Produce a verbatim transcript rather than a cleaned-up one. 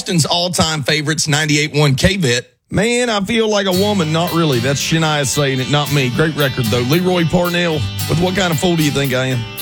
Austin's all-time favorites, ninety-eight point one K-Bet. Man, I feel like a woman. Not really. That's Shania saying it, not me. Great record, though. Leroy Parnell, with What Kind of Fool Do You Think I Am?